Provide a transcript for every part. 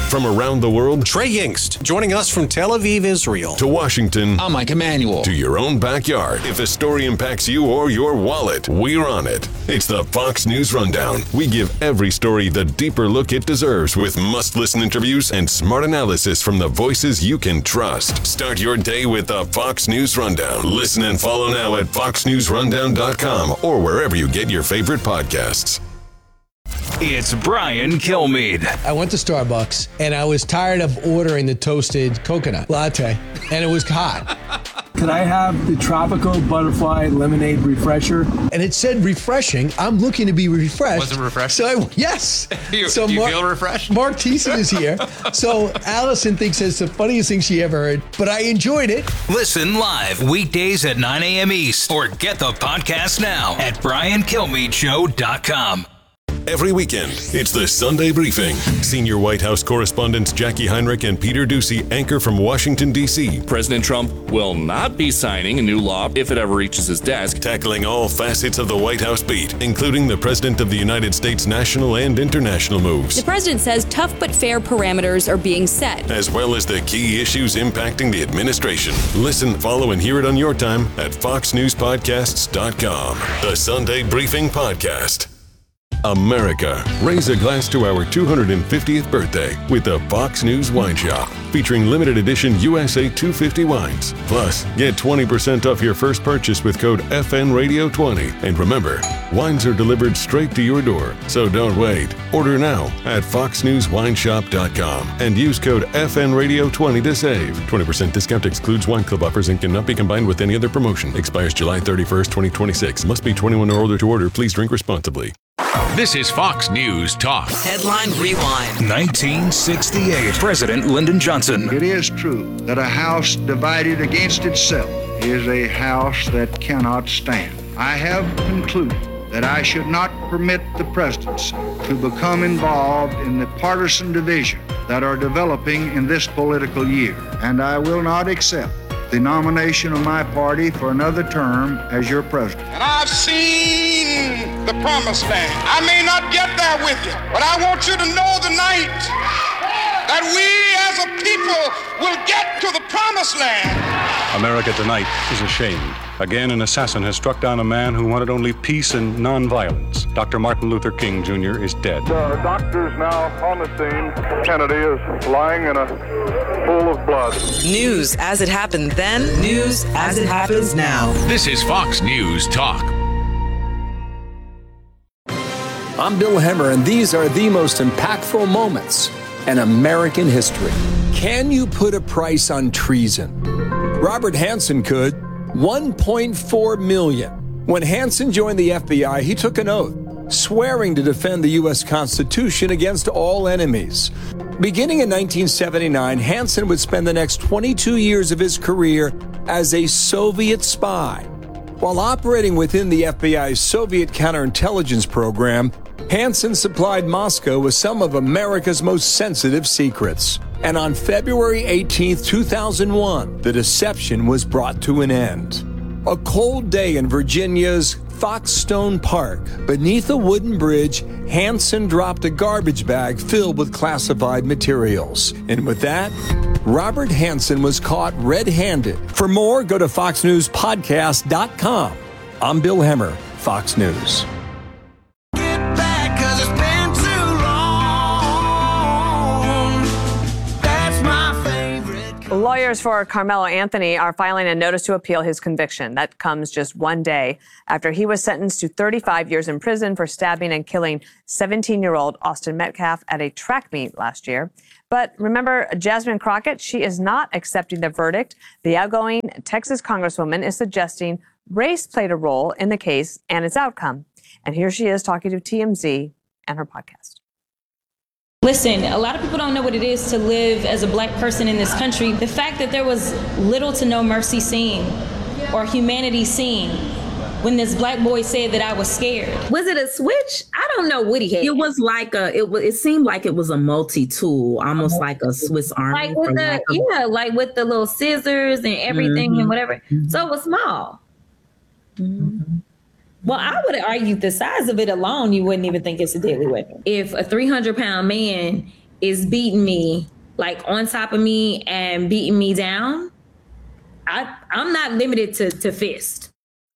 From around the world, Trey Yingst, joining us from Tel Aviv, Israel. To Washington, I'm Mike Emanuel. To your own backyard. If a story impacts you or your wallet, we're on it. It's the Fox News Rundown. We give every story the deeper look it deserves with must-listen interviews and smart analysis from the voices you can trust. Start your day with the Fox News Rundown. Listen and follow now at foxnewsrundown.com or wherever you get your favorite podcasts. It's Brian Kilmeade. I went to Starbucks and I was tired of ordering the toasted coconut latte and it was hot. Could I have the tropical butterfly lemonade refresher? And it said refreshing. I'm looking to be refreshed. Was it refreshing? So yes. Do you feel refreshed? Mark Thiessen is here. So Allison thinks it's the funniest thing she ever heard, but I enjoyed it. Listen live weekdays at 9 a.m. East or get the podcast now at briankilmeadshow.com. Every weekend, it's the Sunday Briefing. Senior White House correspondents Jackie Heinrich and Peter Doocy anchor from Washington, D.C. President Trump will not be signing a new law if it ever reaches his desk. Tackling all facets of the White House beat, including the President of the United States national and international moves. The president says tough but fair parameters are being set, as well as the key issues impacting the administration. Listen, follow, and hear it on your time at foxnewspodcasts.com. The Sunday Briefing Podcast. America, raise a glass to our 250th birthday with the Fox News Wine Shop, featuring limited edition USA 250 wines. Plus, get 20% off your first purchase with code FNRadio20. And remember, wines are delivered straight to your door, so don't wait. Order now at foxnewswineshop.com and use code FNRadio20 to save. 20% discount excludes wine club offers and cannot be combined with any other promotion. Expires July 31st, 2026. Must be 21 or older to order. Please drink responsibly. This is Fox News Talk. Headline Rewind. 1968. President Lyndon Johnson. It is true that a house divided against itself is a house that cannot stand. I have concluded that I should not permit the presidency to become involved in the partisan divisions that are developing in this political year, and I will not accept the nomination of my party for another term as your president. And I've seen the promised land. I may not get there with you, but I want you to know tonight that we as a people will get to the promised land. America tonight is ashamed. Again, an assassin has struck down a man who wanted only peace and nonviolence. Dr. Martin Luther King Jr. is dead. The doctor's now on the scene. Kennedy is lying in a pool of blood. News as it happened then, news as it happens now. This is Fox News Talk. I'm Bill Hemmer, and these are the most impactful moments in American history. Can you put a price on treason? Robert Hanssen could. $1.4 million. When Hanssen joined the FBI, he took an oath, swearing to defend the U.S. Constitution against all enemies. Beginning in 1979, Hanssen would spend the next 22 years of his career as a Soviet spy. While operating within the FBI's Soviet counterintelligence program, Hanssen supplied Moscow with some of America's most sensitive secrets. And on February 18, 2001, the deception was brought to an end. A cold day in Virginia's Foxstone Park. Beneath a wooden bridge, Hanssen dropped a garbage bag filled with classified materials. And with that, Robert Hanssen was caught red-handed. For more, go to foxnewspodcast.com. I'm Bill Hemmer, Fox News. Lawyers for Carmelo Anthony are filing a notice to appeal his conviction. That comes just one day after he was sentenced to 35 years in prison for stabbing and killing 17-year-old Austin Metcalf at a track meet last year. But remember, Jasmine Crockett, she is not accepting the verdict. The outgoing Texas Congresswoman is suggesting race played a role in the case and its outcome. And here she is talking to TMZ and her podcast. Listen, a lot of people don't know what it is to live as a black person in this country. The fact that there was little to no mercy seen or humanity seen when this black boy said that I was scared. Was it a switch? I don't know what he had. It was like it seemed like it was a multi-tool, almost like a Swiss Army. Like with like with the little scissors and everything and whatever. So it was small. Well, I would argue the size of it alone, you wouldn't even think it's a deadly weapon. If a 300-pound man is beating me, like on top of me and beating me down, I'm not limited to fist.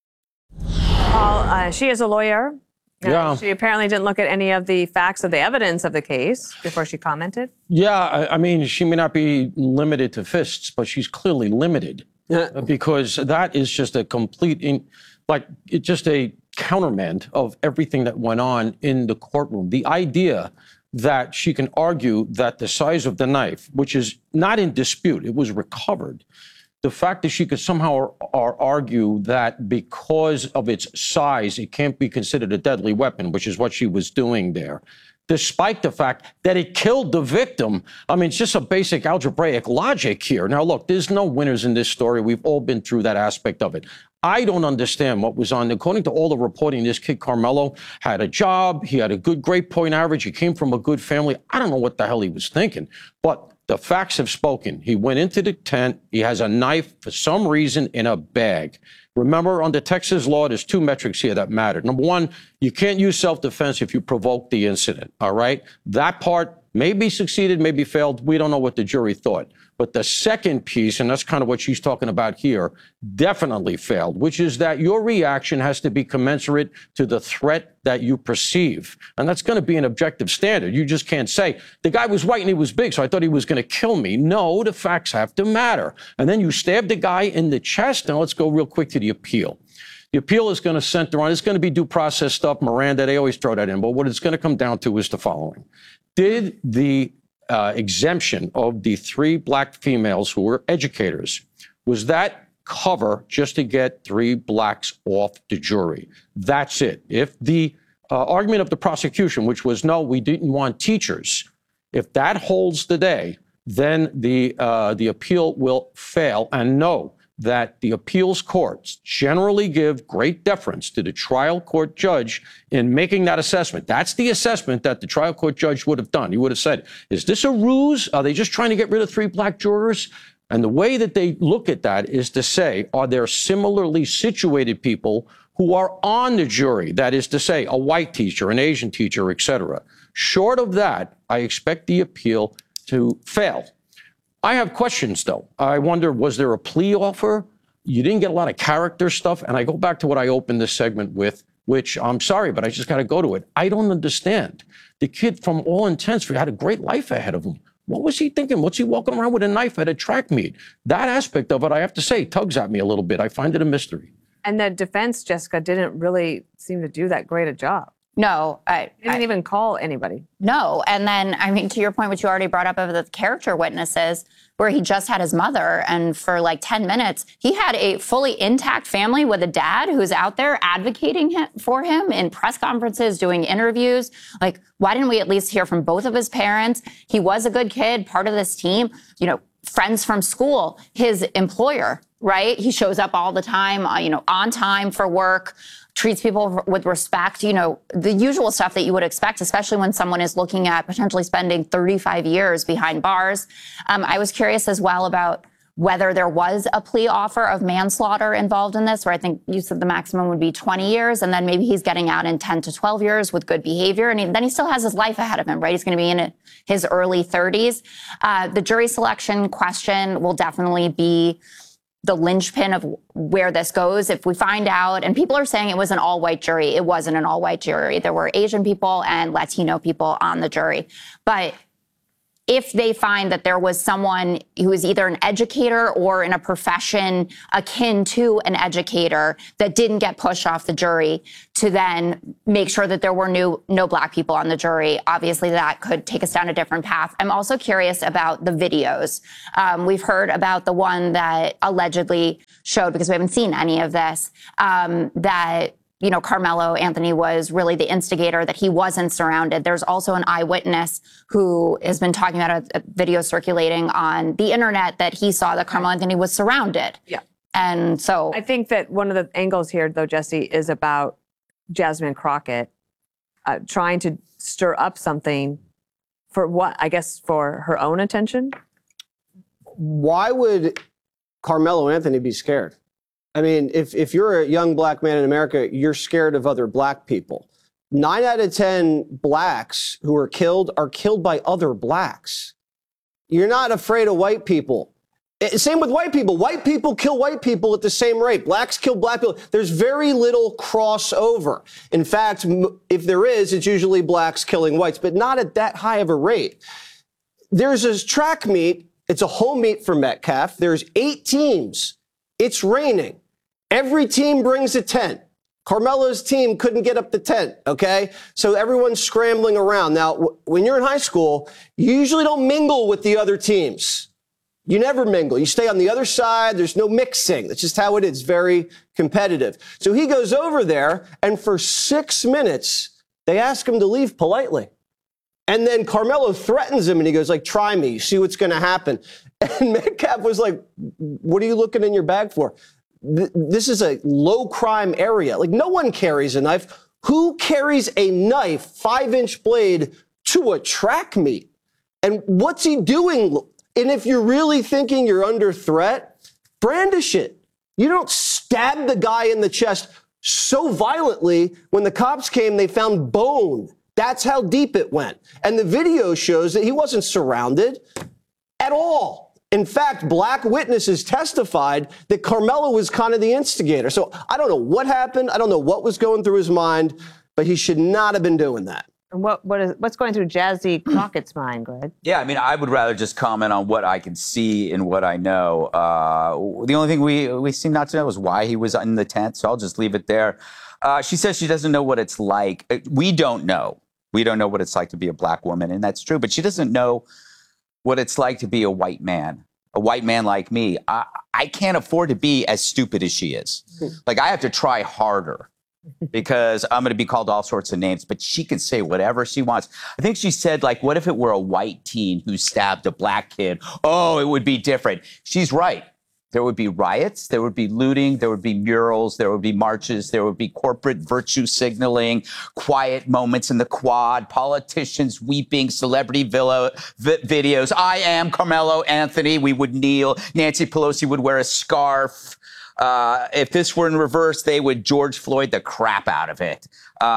She is a lawyer. Yeah. She apparently didn't look at any of the facts of the evidence of the case before she commented. Yeah, I mean, she may not be limited to fists, but she's clearly limited because that is just a complete, just a countermand of everything that went on in the courtroom. The idea that she can argue that the size of the knife, which is not in dispute, it was recovered. The fact that she could somehow argue that because of its size, it can't be considered a deadly weapon, which is what she was doing there, despite the fact that it killed the victim. I mean, it's just a basic algebraic logic here. Now, look, there's no winners in this story. We've all been through that aspect of it. I don't understand what was on. According to all the reporting, this kid, Carmelo, had a job. He had a good grade point average. He came from a good family. I don't know what the hell he was thinking, but the facts have spoken. He went into the tent. He has a knife for some reason in a bag. Remember, under Texas law, there's two metrics here that matter. Number one, you can't use self-defense if you provoke the incident, all right? That part maybe succeeded, maybe failed. We don't know what the jury thought. But the second piece, and that's kind of what she's talking about here, definitely failed, which is that your reaction has to be commensurate to the threat that you perceive. And that's going to be an objective standard. You just can't say, the guy was white and he was big, so I thought he was going to kill me. No, the facts have to matter. And then you stab the guy in the chest. Now let's go real quick to the appeal. The appeal is going to center on, it's going to be due process stuff, Miranda, they always throw that in. But what it's going to come down to is the following. Did the exemption of the 3 black females who were educators, was that cover just to get 3 blacks off the jury? That's it. If the argument of the prosecution, which was, no, we didn't want teachers, if that holds the day, then the appeal will fail. And no, that the appeals courts generally give great deference to the trial court judge in making that assessment. That's the assessment that the trial court judge would have done. He would have said, is this a ruse? Are they just trying to get rid of 3 black jurors? And the way that they look at that is to say, are there similarly situated people who are on the jury? That is to say, a white teacher, an Asian teacher, et cetera. Short of that, I expect the appeal to fail. I have questions, though. I wonder, was there a plea offer? You didn't get a lot of character stuff. And I go back to what I opened this segment with, which I'm sorry, but I just got to go to it. I don't understand. The kid, from all intents, had a great life ahead of him. What was he thinking? What's he walking around with a knife at a track meet? That aspect of it, I have to say, tugs at me a little bit. I find it a mystery. And the defense, Jessica, didn't really seem to do that great a job. No, I didn't even call anybody. No. And then, I mean, to your point, which you already brought up of the character witnesses, where he just had his mother, and for like 10 minutes, he had a fully intact family with a dad who's out there advocating for him in press conferences, doing interviews. Like, why didn't we at least hear from both of his parents? He was a good kid, part of this team, you know, friends from school, his employer, right? He shows up all the time, on time for work, treats people with respect, the usual stuff that you would expect, especially when someone is looking at potentially spending 35 years behind bars. I was curious as well about whether there was a plea offer of manslaughter involved in this, where I think you said the maximum would be 20 years, and then maybe he's getting out in 10 to 12 years with good behavior, and then he still has his life ahead of him, right? He's going to be in his early 30s. The jury selection question will definitely be the linchpin of where this goes. If we find out, and people are saying it was an all-white jury, it wasn't an all-white jury. There were Asian people and Latino people on the jury. But if they find that there was someone who is either an educator or in a profession akin to an educator that didn't get pushed off the jury, to then make sure that there were no black people on the jury, obviously that could take us down a different path. I'm also curious about the videos. We've heard about the one that allegedly showed, because we haven't seen any of this, that Carmelo Anthony was really the instigator, that he wasn't surrounded. There's also an eyewitness who has been talking about a video circulating on the internet that he saw that Carmelo Anthony was surrounded. Yeah. And so I think that one of the angles here, though, Jesse, is about Jasmine Crockett trying to stir up something for what? I guess for her own attention. Why would Carmelo Anthony be scared? I mean, if you're a young black man in America, you're scared of other black people. 9 out of 10 blacks who are killed by other blacks. You're not afraid of white people. Same with white people. White people kill white people at the same rate. Blacks kill black people. There's very little crossover. In fact, if there is, it's usually blacks killing whites, but not at that high of a rate. There's a track meet. It's a home meet for Metcalf. There's 8 teams. It's raining. Every team brings a tent. Carmelo's team couldn't get up the tent, okay? So everyone's scrambling around. Now, when you're in high school, you usually don't mingle with the other teams. You never mingle. You stay on the other side. There's no mixing. That's just how it is. Very competitive. So he goes over there, and for 6 minutes, they ask him to leave politely. And then Carmelo threatens him, and he goes, like, try me. See what's going to happen. And Metcalf was like, what are you looking in your bag for? This is a low-crime area. Like, no one carries a knife. Who carries a knife, 5-inch blade, to a track meet? And what's he doing? And if you're really thinking you're under threat, brandish it. You don't stab the guy in the chest so violently. When the cops came, they found bone. That's how deep it went. And the video shows that he wasn't surrounded at all. In fact, black witnesses testified that Carmelo was kind of the instigator. So I don't know what happened. I don't know what was going through his mind, but he should not have been doing that. And what's going through Jazzy Crockett's mind, Greg? Yeah, I mean, I would rather just comment on what I can see and what I know. The only thing we seem not to know is why he was in the tent, so I'll just leave it there. She says she doesn't know what it's like. We don't know. We don't know what it's like to be a black woman, and that's true. But she doesn't know what it's like to be a white man like me. I can't afford to be as stupid as she is. Like, I have to try harder. Because I'm going to be called all sorts of names, but she can say whatever she wants. I think she said, like, what if it were a white teen who stabbed a black kid? Oh, it would be different. She's right. There would be riots. There would be looting. There would be murals. There would be marches. There would be corporate virtue signaling, quiet moments in the quad, politicians weeping, celebrity videos. I am Carmelo Anthony. We would kneel. Nancy Pelosi would wear a scarf. If this were in reverse, they would George Floyd the crap out of it.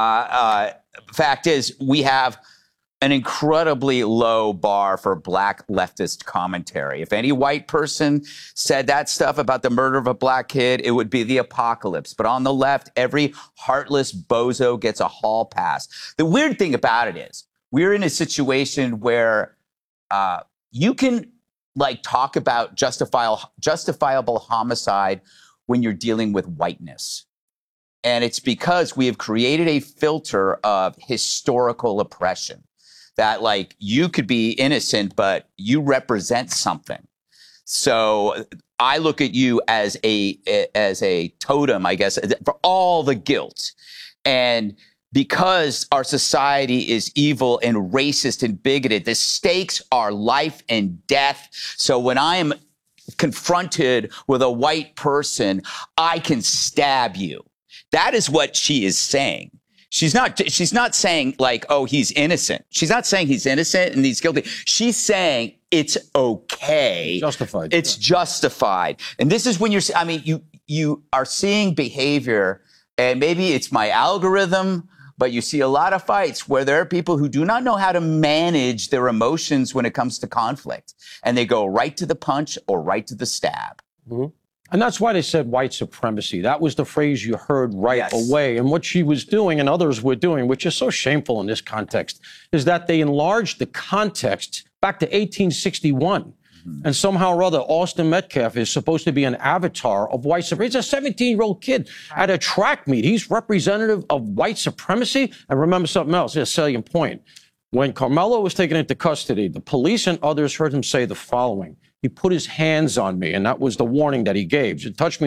Fact is, we have an incredibly low bar for black leftist commentary. If any white person said that stuff about the murder of a black kid, it would be the apocalypse. But on the left, every heartless bozo gets a hall pass. The weird thing about it is, we're in a situation where you can, like, talk about justifiable homicide when you're dealing with whiteness. And it's because we have created a filter of historical oppression that, like, you could be innocent, but you represent something. So I look at you as a totem, I guess, for all the guilt. And because our society is evil and racist and bigoted, the stakes are life and death. So when I am confronted with a white person, I can stab you. That is what she is saying. She's not saying, like, oh, he's innocent. She's not saying he's innocent and he's guilty. She's saying it's okay. Justified. It's justified. And this is when you are seeing behavior, and maybe it's my algorithm, but you see a lot of fights where there are people who do not know how to manage their emotions when it comes to conflict. And they go right to the punch or right to the stab. Mm-hmm. And that's why they said white supremacy. That was the phrase you heard right away. And what she was doing and others were doing, which is so shameful in this context, is that they enlarged the context back to 1861. And somehow or other, Austin Metcalf is supposed to be an avatar of white supremacy. He's a 17-year-old kid at a track meet. He's representative of white supremacy. And remember something else, a salient point. When Carmelo was taken into custody, the police and others heard him say the following. He put his hands on me, and that was the warning that he gave. You touch me